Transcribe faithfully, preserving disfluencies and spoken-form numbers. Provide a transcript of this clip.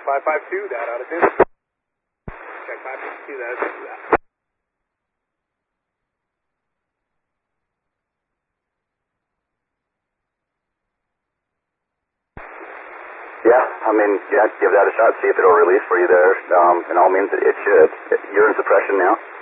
five five two, that out of ten. Check five five two, that is that. Yeah, I mean, yeah, give that a shot, see if it'll release for you there. Um, in all means, it, it should. You're in suppression now.